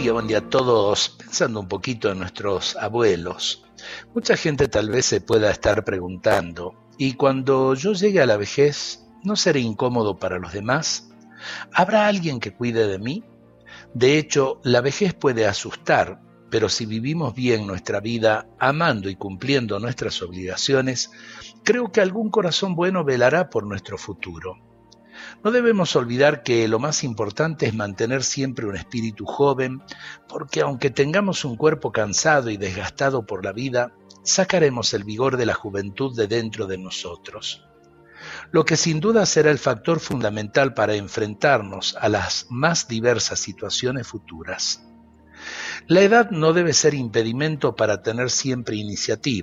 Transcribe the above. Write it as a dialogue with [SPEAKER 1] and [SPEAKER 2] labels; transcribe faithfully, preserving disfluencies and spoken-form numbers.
[SPEAKER 1] día, buen día a todos. Pensando un poquito en nuestros abuelos, mucha gente tal vez se pueda estar preguntando, ¿y cuando yo llegue a la vejez, no seré incómodo para los demás? ¿Habrá alguien que cuide de mí? De hecho, la vejez puede asustar, pero si vivimos bien nuestra vida, amando y cumpliendo nuestras obligaciones, creo que algún corazón bueno velará por nuestro futuro. No debemos olvidar que lo más importante es mantener siempre un espíritu joven, porque aunque tengamos un cuerpo cansado y desgastado por la vida, sacaremos el vigor de la juventud de dentro de nosotros. Lo que sin duda será el factor fundamental para enfrentarnos a las más diversas situaciones futuras. La edad no debe ser impedimento para tener siempre iniciativa.